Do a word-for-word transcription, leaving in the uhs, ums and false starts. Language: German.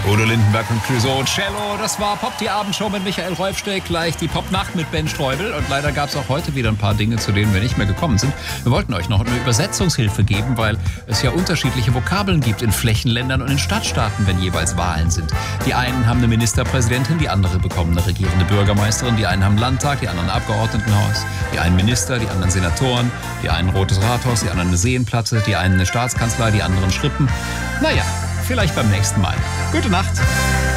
Udo Lindenberg und Clouseau Cello, das war Pop, die Abendshow mit Michael Rolfsteck, gleich die Popnacht mit Ben Streubel. Und leider gab es auch heute wieder ein paar Dinge, zu denen wir nicht mehr gekommen sind. Wir wollten euch noch eine Übersetzungshilfe geben, weil es ja unterschiedliche Vokabeln gibt in Flächenländern und in Stadtstaaten, wenn jeweils Wahlen sind. Die einen haben eine Ministerpräsidentin, die andere bekommen eine regierende Bürgermeisterin, die einen haben einen Landtag, die anderen ein Abgeordnetenhaus, die einen Minister, die anderen Senatoren, die einen ein rotes Rathaus, die anderen eine Seenplatte, die einen eine Staatskanzlei, die anderen Schrippen. Naja, vielleicht beim nächsten Mal. Gute Nacht.